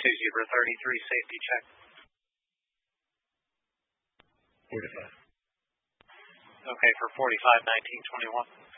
Zebra 33, safety check. 45. Okay, for 45, 19, 21.